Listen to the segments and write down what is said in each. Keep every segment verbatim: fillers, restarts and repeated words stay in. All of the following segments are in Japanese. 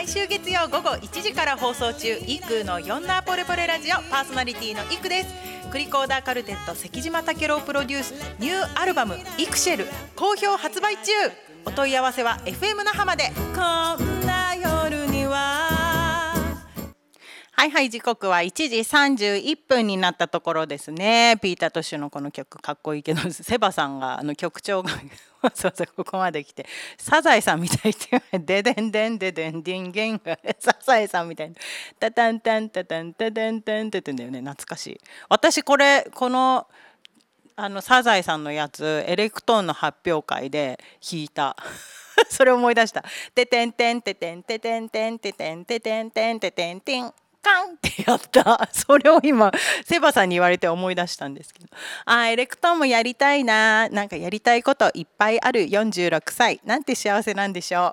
毎週月曜午後いちじから放送中、イクのヨンナーポレポレラジオ、パーソナリティのイクです。クリコーダーカルテット関島武郎プロデュースニューアルバムイクシェル好評発売中。お問い合わせは エフエム 那覇まで。こんな夜にははいはい、時刻はいちじさんじゅういっぷんになったところですね。ピーター・トッシュのこの曲かっこいいけど、セバさんがあの曲調がそうそう、ここまで来てサザエさんみたいってデデンデンデデンディンゲンがサザエさんみたいなタタンタンタタンタタンタンって言うんだよね。懐かしい。私これこのあのサザエさんのやつエレクトーンの発表会で弾いたそれを思い出した。テテンテンテテンテテンテンテテンテテンテンテテンテンカンってやった。それを今セバさんに言われて思い出したんですけど、あエレクトーンもやりたいな。なんかやりたいこといっぱいあるよんじゅうろくさいなんて幸せなんでしょ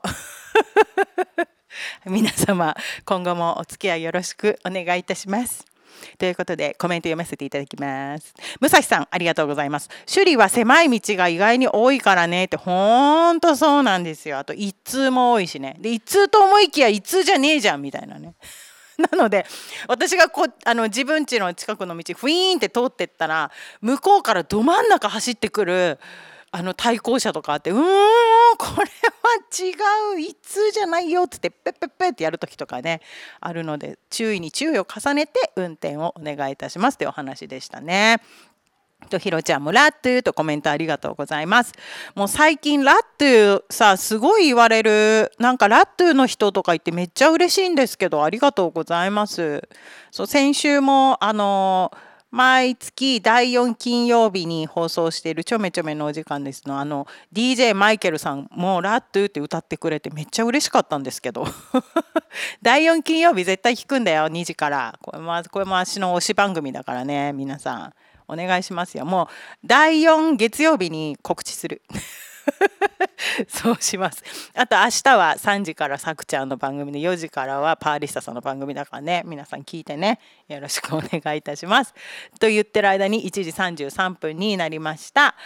う皆様今後もお付き合いよろしくお願いいたします。ということでコメント読ませていただきます。武蔵さんありがとうございます。首里は狭い道が意外に多いからねって。ほんとそうなんですよ。あと一通も多いしね。で一通と思いきや一通じゃねえじゃんみたいなねなので私がこあの自分家の近くの道フィーンって通ってったら、向こうからど真ん中走ってくるあの対向車とかあって、うーんこれは違う一通じゃないよっつってペッペッペッってやる時とかねあるので、注意に注意を重ねて運転をお願いいたしますというお話でしたね。とひろちゃんもラットゥとコメントありがとうございます。もう最近ラットゥさすごい言われる。なんかラットゥの人とか言ってめっちゃ嬉しいんですけど、ありがとうございます。そう先週もあの毎月だいよん金曜日に放送しているちょめちょめのお時間ですのあの ディージェー マイケルさんもラットゥって歌ってくれてめっちゃ嬉しかったんですけどだいよん金曜日絶対聞くんだよにじから。これもこれも私の推し番組だからね、皆さんお願いしますよ。もうだいよん月曜日に告知するそうします。あと明日はさんじからさくちゃんの番組で、よじからはパーリッサさんの番組だからね、皆さん聞いてね、よろしくお願いいたします。と言ってる間にいちじさんじゅうさんぷんになりました。